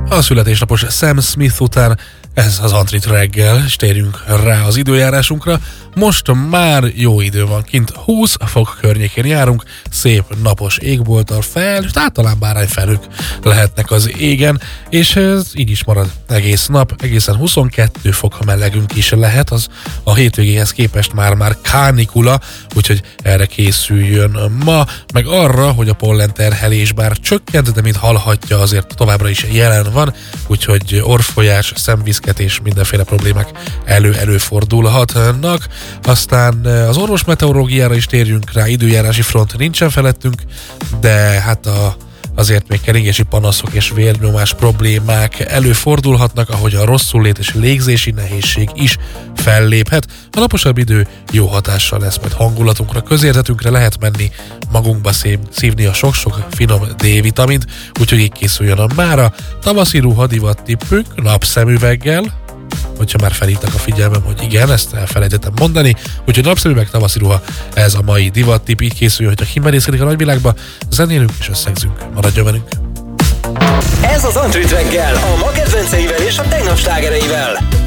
A születésnapos Sam Smith után ez az Antrit reggel, és térjünk rá az időjárásunkra. Most már jó idő van kint, 20 fok környékén járunk, szép napos égbolttal fel, és általán bárányfelhők lehetnek az égen, és ez így is marad egész nap, egészen 22 fok melegünk is lehet, az a hétvégéhez képest már kánikula, úgyhogy erre készüljön ma, meg arra, hogy a pollenterhelés bár csökkent, de mint hallhatja azért továbbra is jelen van, úgyhogy orrfolyás, szemvízketés, mindenféle problémák előfordulhatnak. Aztán az orvosmeteorológiára is térjünk rá, időjárási front nincsen felettünk, de hát azért még keringési panaszok és vérnyomás problémák előfordulhatnak, ahogy a rosszullét és légzési nehézség is felléphet. A naposabb idő jó hatással lesz majd hangulatunkra, közérzetünkre, lehet menni magunkba szívni a sok-sok finom D-vitamint, úgyhogy így készüljön a mára. Tavaszi ruha divat tippünk napszemüveggel, hogyha már felhívtak a figyelmem, hogy igen, ezt elfelejtettem mondani, úgyhogy napszemüveg, tavaszi ruha, ez a mai divattipp, így készüljön, hogyha kimerészkedik a nagyvilágba, zenélünk és összegzünk, maradjon velünk! Ez az Antrit reggel, a ma kedvenceivel és a tegnap slágereivel.